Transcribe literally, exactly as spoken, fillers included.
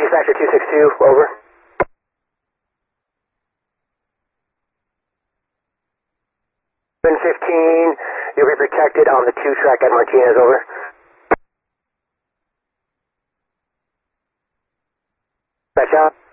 Dispatcher two six two, over. seven fifteen, you'll be protected on the two track at Martinez, over. Dispatch out.